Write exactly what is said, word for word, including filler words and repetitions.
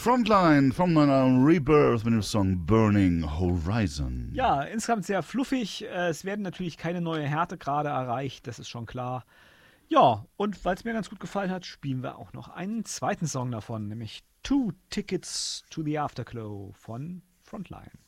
Frontline vom neuen Album Rebirth mit dem Song Burning Horizon. Ja, insgesamt sehr fluffig. Äh, Es werden natürlich keine neue Härtegrade erreicht, das ist schon klar. Ja, und weil es mir ganz gut gefallen hat, spielen wir auch noch einen zweiten Song davon, nämlich Two Tickets to the Afterglow von Frontline.